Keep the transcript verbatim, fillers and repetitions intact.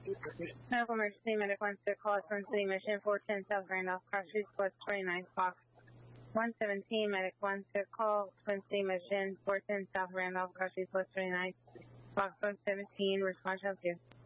Medical emergency, Medic one six, call from City Mission, four ten South Randolph, Cross Street, West twenty-ninth, box one seventeen, Medic one six, call Twin City Mission, four ten South Randolph, Cross Street, West twenty-ninth, box one seventeen, response help you.